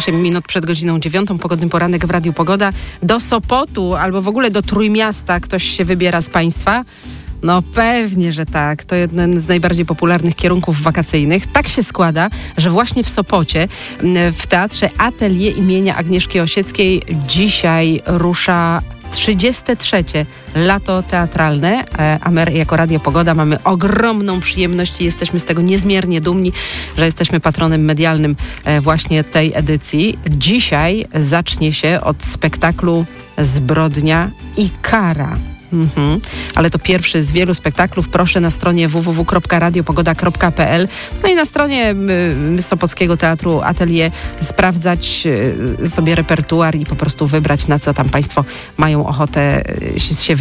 8 minut przed godziną 9. Pogodny poranek w Radiu Pogoda. Do Sopotu albo w ogóle do Trójmiasta ktoś się wybiera z Państwa? No pewnie, że tak. To jeden z najbardziej popularnych kierunków wakacyjnych. Tak się składa, że właśnie w Sopocie, w Teatrze Atelier imienia Agnieszki Osieckiej dzisiaj rusza 33. lato teatralne, a my jako Radio Pogoda mamy ogromną przyjemność i jesteśmy z tego niezmiernie dumni, że jesteśmy patronem medialnym właśnie tej edycji. Dzisiaj zacznie się od spektaklu Zbrodnia i kara. Ale to pierwszy z wielu spektaklów. Proszę na stronie www.radiopogoda.pl no i na stronie Sopockiego Teatru Atelier sprawdzać sobie repertuar i po prostu wybrać, na co tam Państwo mają ochotę się